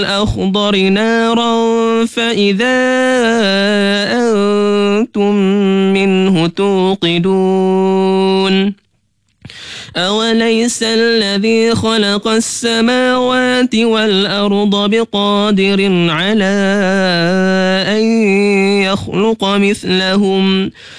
الأخضر نارا فإذا أنتم منه توقدون أوليس الذي خلق السماوات والأرض بقادر على أن يخلق مثلهم